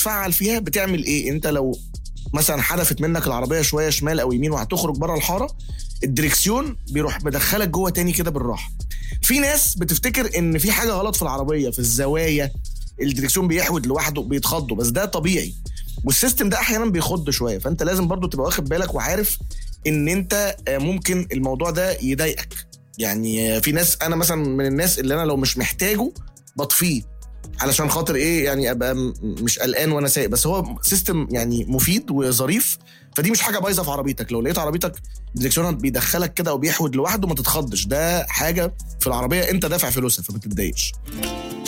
بتفعل فيها بتعمل ايه؟ انت لو مثلا حدفت منك العربيه شويه شمال او يمين وهتخرج بره الحاره، الدريكسيون بيروح مدخلك جوه تاني كده بالراحه. في ناس بتفتكر ان في حاجه غلط في العربيه، في الزوايا الدريكسيون بيحود لوحده بيتخضوا، بس ده طبيعي، والسيستم ده احيانا بيخض شويه. فانت لازم برضو تبقى واخد بالك وعارف ان انت ممكن الموضوع ده يضايقك. يعني في ناس، انا مثلا من الناس اللي انا لو مش محتاجه بطفيه علشان خاطر ايه، يعني ابقى مش قلقان وانا سايق. بس هو سيستم يعني مفيد وظريف، فدي مش حاجه بايظه في عربيتك. لو لقيت عربيتك الدريكسيون بيدخلك كده وبيحود لوحده ما تتخضش، ده حاجه في العربيه انت دافع فلوسها فما تتضايقش.